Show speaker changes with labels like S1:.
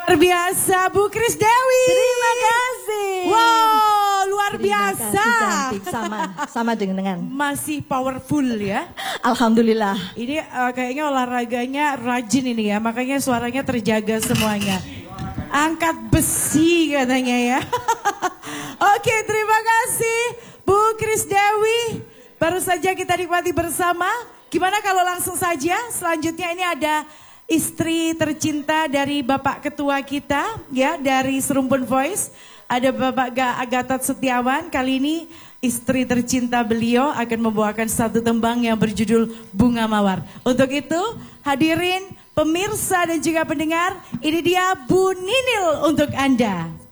S1: Luar biasa Bu Kris Dewi.
S2: Terima kasih.
S1: Wow, luar biasa.
S2: Cantik, sama dengan.
S1: Masih powerful ya.
S2: Alhamdulillah.
S1: Ini kayaknya olahraganya rajin ini ya, makanya suaranya terjaga semuanya. Angkat besi katanya ya. Oke, terima kasih Bu Kris Dewi. Baru saja kita nikmati bersama. Gimana kalau langsung saja selanjutnya ini ada istri tercinta dari Bapak Ketua kita ya, dari Serumpun Voice. Ada Bapak Gatot Setiawan. Kali ini istri tercinta beliau akan membawakan satu tembang yang berjudul Bunga Mawar. Untuk itu hadirin pemirsa dan juga pendengar, ini dia Bu Ninil untuk Anda.